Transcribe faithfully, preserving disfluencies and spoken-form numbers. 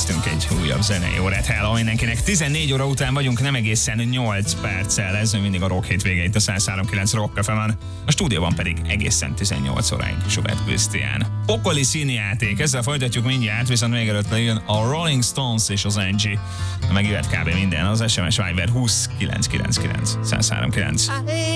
elkezdtünk egy újabb zenei órát. Hello mindenkinek. tizennégy óra után vagyunk, nem egészen nyolc perccel. Ez mindig a Rock hétvége itt a száz három kilenc Rock ef em-en. A stúdióban pedig egészen tizennyolc óráig Schubert Krisztián. Pokoli színjáték. Ezzel folytatjuk mindjárt, viszont még előtt jön a Rolling Stones és az Angie. Megjöhet kb. Minden. Az es em es Viber húsz kilenc kilenc kilenc száz három kilenc.